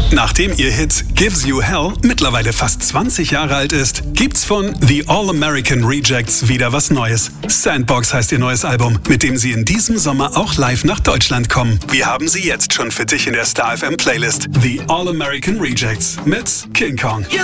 Nachdem ihr Hit Gives You Hell mittlerweile fast 20 Jahre alt ist, gibt's von The All-American Rejects wieder was Neues. Sandbox heißt ihr neues Album, mit dem sie in diesem Sommer auch live nach Deutschland kommen. Wir haben sie jetzt schon für dich in der Star FM Playlist. The All-American Rejects mit King Kong.